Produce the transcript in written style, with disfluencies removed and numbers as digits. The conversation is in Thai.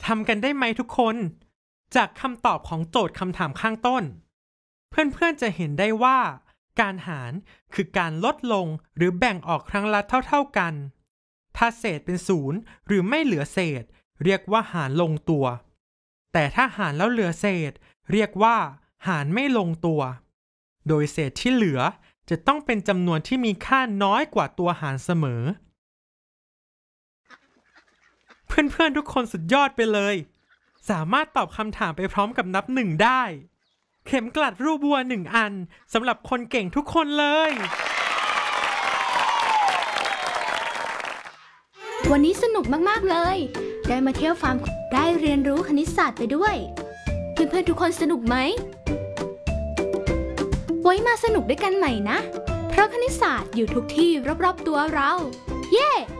ำกันได้ไหมทุกคนจากคำตอบของโจทย์คำถามข้างต้นเพื่อนๆจะเห็นได้ว่าการหารคือการลดลงหรือแบ่งออกครั้งละเท่าๆกันถ้าเศษเป็นศูนย์หรือไม่เหลือเศษเรียกว่าหารลงตัวแต่ถ้าหารแล้วเหลือเศษเรียกว่าหารไม่ลงตัวโดยเศษที่เหลือจะต้องเป็นจำนวนที่มีค่าน้อยกว่าตัวหารเสมอเพื่อนๆทุกคนสุดยอดไปเลยสามารถตอบคำถามไปพร้อมกับนับหนึ่งได้เข็มกลัดรูปวัว1 อันสำหรับคนเก่งทุกคนเลยวันนี้สนุกมากๆเลยได้มาเที่ยวฟาร์มได้เรียนรู้คณิตศาสตร์ไปด้วยเพื่อนๆทุกคนสนุกไหมไว้มาสนุกด้วยกันใหม่นะเพราะคณิตศาสตร์อยู่ทุกที่รอบๆตัวเราเย้